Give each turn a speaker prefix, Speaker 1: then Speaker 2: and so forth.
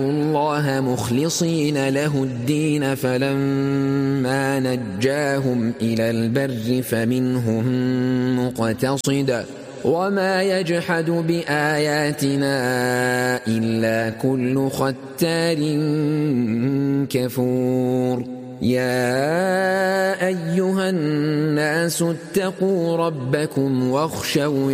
Speaker 1: الله مخلصين له الدين فلما نجاهم إلى البر فمنهم مقتصد وما يجحد بآياتنا إلا كل ختار كفور يا أيها الناس اتقوا ربكم واخشوا